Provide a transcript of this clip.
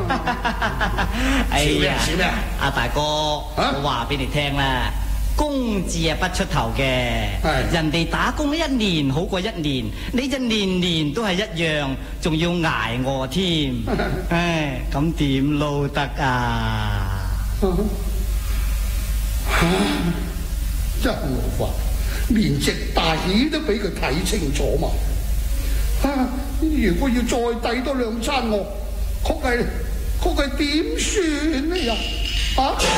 哎呀， 笑咩？ 阿大哥，我話俾你聽啦，工字係不出頭嘅，人哋打工一年好過一年，你就年年都係一樣，仲要捱餓添。唉，咁點撈得啊？ 真冇法，連隻大喜都俾佢睇清楚嘛！如果要再遞多兩餐我，確計點算呢又？